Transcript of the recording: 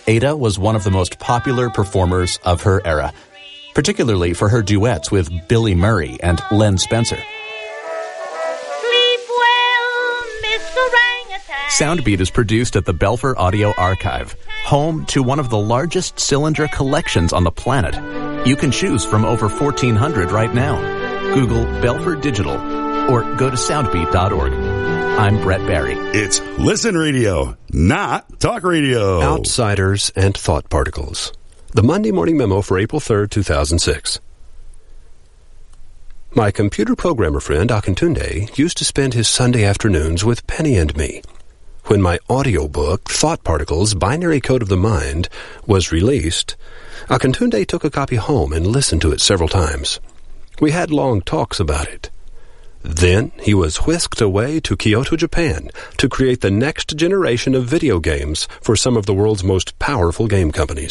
Ada was one of the most popular performers of her era, particularly for her duets with Billy Murray and Len Spencer. Sleep well, Miss Orangutan. Soundbeat is produced at the Belfer Audio Archive, home to one of the largest cylinder collections on the planet. You can choose from over 1,400 right now. Google Belfer Digital or go to soundbeat.org. I'm Brett Barry. It's Listen Radio, not Talk Radio. Outsiders and Thought Particles. The Monday Morning Memo for April 3rd, 2006. My computer programmer friend Akintunde used to spend his Sunday afternoons with Penny and me. When my audiobook, Thought Particles, Binary Code of the Mind, was released, Akintunde took a copy home and listened to it several times. We had long talks about it. Then he was whisked away to Kyoto, Japan, to create the next generation of video games for some of the world's most powerful game companies.